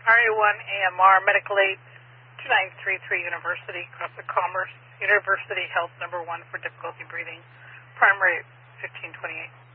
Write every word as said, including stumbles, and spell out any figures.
R A one A M R, Medical Aid, two nine three three University, Cross of Commerce, University Health number one for difficulty breathing, primary fifteen twenty-eight.